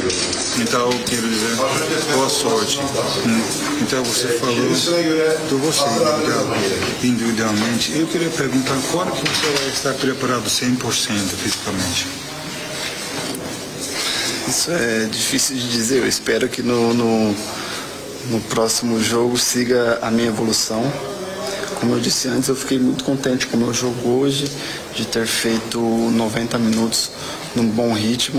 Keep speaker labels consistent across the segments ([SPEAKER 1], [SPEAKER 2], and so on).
[SPEAKER 1] Então, eu quero dizer boa sorte. Então, você falou do você individualmente. Eu queria perguntar quando que você vai estar preparado 100% fisicamente?
[SPEAKER 2] Isso é difícil de dizer. Eu espero que no próximo jogo siga a minha evolução. Como eu disse antes, eu fiquei muito contente com o meu jogo hoje, de ter feito 90 minutos num bom ritmo.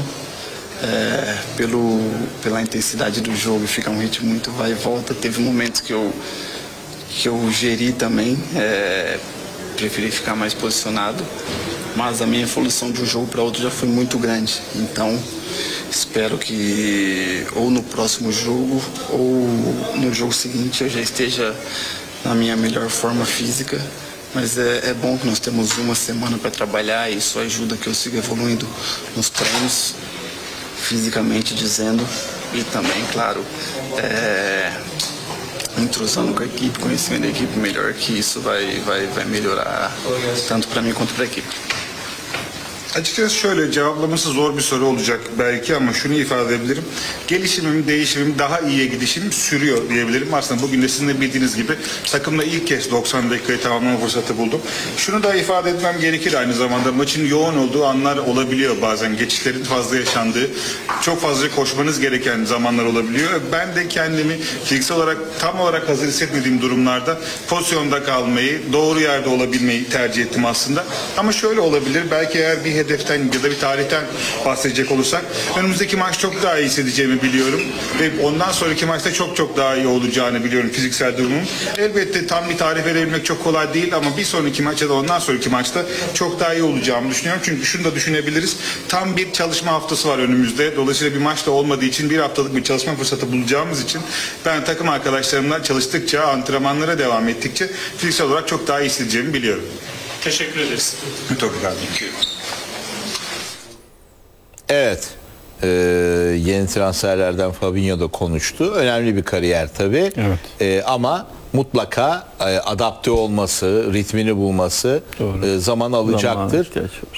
[SPEAKER 2] Pela intensidade do jogo, fica um ritmo muito vai e volta. Teve momentos que eu geri também, preferi ficar mais posicionado, mas a minha evolução de um jogo para outro já foi muito grande. Então espero que ou no próximo jogo ou no jogo seguinte eu já esteja na minha melhor forma física. Mas é bom que nós temos uma semana para trabalhar e isso ajuda que eu siga evoluindo nos treinos, fisicamente dizendo, e também, claro, entrosando com a equipe, conhecendo a equipe melhor, que isso vai melhorar tanto para mí quanto para a equipe.
[SPEAKER 1] Açıkçası şöyle, cevaplaması zor bir soru olacak belki ama şunu ifade edebilirim. Gelişimim, değişimim, daha iyiye gidişim sürüyor diyebilirim. Aslında bugün de sizin de bildiğiniz gibi takımda ilk kez 90 dakikayı tamamlama fırsatı buldum. Şunu da ifade etmem gerekir, aynı zamanda maçın yoğun olduğu anlar olabiliyor bazen. Geçişlerin fazla yaşandığı, çok fazla koşmanız gereken zamanlar olabiliyor. Ben de kendimi fiziksel olarak tam olarak hazır hissetmediğim durumlarda pozisyonda kalmayı, doğru yerde olabilmeyi tercih ettim aslında. Ama şöyle olabilir, belki eğer bir hedeften ya da bir tarihten bahsedecek olursak önümüzdeki maç çok daha iyi hissedeceğimi biliyorum ve ondan sonraki maçta çok daha iyi olacağını biliyorum fiziksel durumum. Elbette tam bir tarih verebilmek çok kolay değil ama bir sonraki maç ya da ondan sonraki maçta çok daha iyi olacağımı düşünüyorum. Çünkü şunu da düşünebiliriz. Tam bir çalışma haftası var önümüzde. Dolayısıyla bir maç da olmadığı için bir haftalık bir çalışma fırsatı bulacağımız için ben takım arkadaşlarımla çalıştıkça, antrenmanlara devam ettikçe fiziksel olarak çok daha iyi hissedeceğimi biliyorum.
[SPEAKER 3] Teşekkür ederiz.
[SPEAKER 1] Muito obrigado.
[SPEAKER 4] Evet. Yeni transferlerden Fabinho da konuştu. Önemli bir kariyer tabii.
[SPEAKER 5] Evet.
[SPEAKER 4] Ama mutlaka adapte olması, ritmini bulması zaman alacaktır.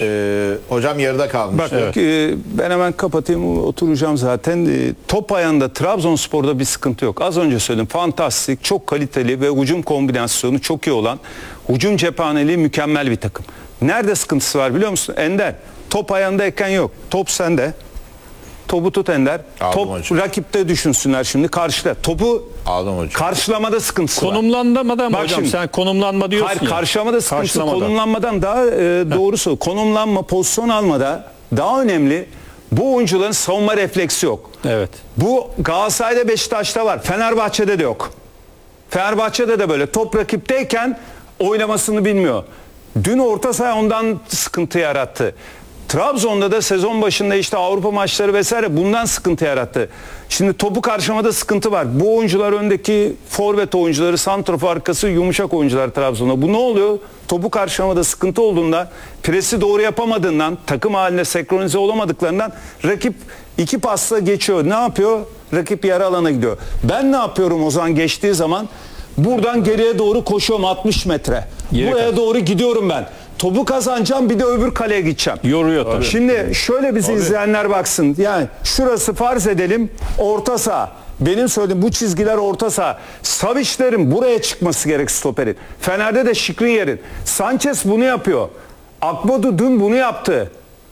[SPEAKER 4] Hocam yarıda kalmış.
[SPEAKER 5] Bak, ben hemen kapatayım, oturacağım zaten. Top ayağında Trabzonspor'da bir sıkıntı yok. Az önce söyledim. Fantastik, çok kaliteli ve hücum kombinasyonu çok iyi olan, hücum cephaneliği mükemmel bir takım. Nerede sıkıntısı var biliyor musun? Ender, top ayağındayken yok. Top sende. Topu tut Ender.
[SPEAKER 4] Aldım
[SPEAKER 5] Top
[SPEAKER 4] hocam.
[SPEAKER 5] Rakipte düşünsünler şimdi. Karşıda. Topu
[SPEAKER 4] Aldım hocam.
[SPEAKER 5] karşılamada sıkıntısı var.
[SPEAKER 3] Konumlanmadan mı
[SPEAKER 5] Bak
[SPEAKER 3] hocam?
[SPEAKER 5] şimdi,
[SPEAKER 3] Sen konumlanma diyorsun
[SPEAKER 5] hayır,
[SPEAKER 3] ya.
[SPEAKER 5] karşılamada sıkıntısı.
[SPEAKER 3] Karşılamada.
[SPEAKER 5] Konumlanmadan daha doğrusu konumlanma, pozisyon almada daha önemli. Bu oyuncuların savunma refleksi yok.
[SPEAKER 3] Evet.
[SPEAKER 5] Bu Galatasaray'da, Beşiktaş'ta var. Fenerbahçe'de de yok. Fenerbahçe'de de böyle. Top rakipteyken oynamasını bilmiyor. Dün orta saha ondan sıkıntı yarattı. Trabzon'da da sezon başında işte Avrupa maçları vesaire bundan sıkıntı yarattı. Şimdi topu karşılamada sıkıntı var. Bu oyuncular öndeki forvet oyuncuları, santrafor arkası yumuşak oyuncular Trabzon'da. Bu ne oluyor? Topu karşılamada sıkıntı olduğunda, presi doğru yapamadığından, takım haline senkronize olamadıklarından rakip iki pasla geçiyor. Ne yapıyor? Rakip yarı alana gidiyor. Ben ne yapıyorum o zaman geçtiği zaman? Buradan geriye doğru koşuyorum 60 metre. Buraya doğru gidiyorum ben. Topu kazanacağım, bir de öbür kaleye gideceğim.
[SPEAKER 3] Yoruyor tabii.
[SPEAKER 5] Şimdi şöyle bizi izleyenler baksın. Yani şurası farz edelim orta saha. Benim söylediğim bu çizgiler orta saha. Savic'lerin buraya çıkması gerek stoperin. Fener'de de Skriniar'ın. Sanchez bunu yapıyor. Akbodu dün bunu yaptı.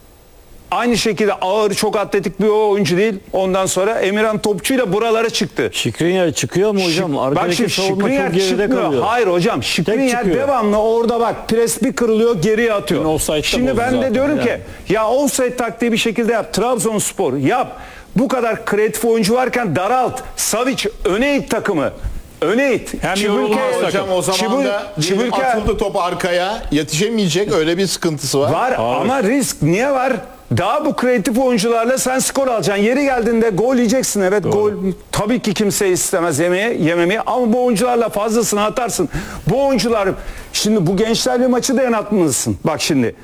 [SPEAKER 5] Aynı şekilde ağır, çok atletik bir oyuncu değil. Ondan sonra Emirhan Topçu'yla buralara çıktı.
[SPEAKER 6] Skriniar çıkıyor mu hocam?
[SPEAKER 5] Bak
[SPEAKER 6] Arkadaki
[SPEAKER 5] şimdi
[SPEAKER 6] savunma
[SPEAKER 5] Skriniar
[SPEAKER 6] çok geride
[SPEAKER 5] çıkmıyor.
[SPEAKER 6] kalıyor.
[SPEAKER 5] Hayır hocam, Skriniar
[SPEAKER 6] çıkıyor.
[SPEAKER 5] devamlı orada bak pres bir kırılıyor, geriye atıyor.
[SPEAKER 3] Dün offside'da
[SPEAKER 5] Şimdi
[SPEAKER 3] bozdu
[SPEAKER 5] ben de
[SPEAKER 3] zaten
[SPEAKER 5] diyorum
[SPEAKER 3] yani.
[SPEAKER 5] ki ya offside taktiği bir şekilde yap. Trabzonspor yap. Bu kadar kreatif oyuncu varken daralt. Savic öne it takımı. Öne it.
[SPEAKER 3] Hem
[SPEAKER 5] Çibülke-
[SPEAKER 3] yorulmaz
[SPEAKER 4] Hocam o zaman da diyelim
[SPEAKER 5] Çibülke
[SPEAKER 4] atıldı top arkaya, yetişemeyecek, öyle bir sıkıntısı var.
[SPEAKER 5] var ama risk niye var? Daha bu kreatif oyuncularla sen skor alacaksın. Yeri geldiğinde gol yiyeceksin. Evet, gol tabii ki kimse istemez yememeyi ama bu oyuncularla fazlasını atarsın. Bu oyuncular şimdi bu gençlerle maçı da yanatmalısın. Bak şimdi.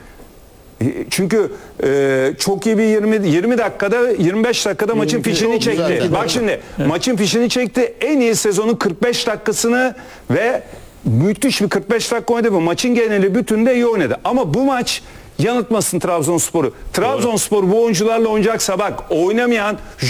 [SPEAKER 5] Çünkü çok iyi bir 20 dakikada 25 dakikada maçın fişini
[SPEAKER 4] çok
[SPEAKER 5] çekti.
[SPEAKER 4] güzel.
[SPEAKER 5] Bak şimdi maçın fişini çekti. En iyi sezonun 45 dakikasını ve müthiş bir 45 dakika oynadı. Maçın geneli bütünde iyi oynadı. Ama bu maç yanıltmasın Trabzonspor'u. Trabzonspor bu oyuncularla oynayacaksa bak oynamayan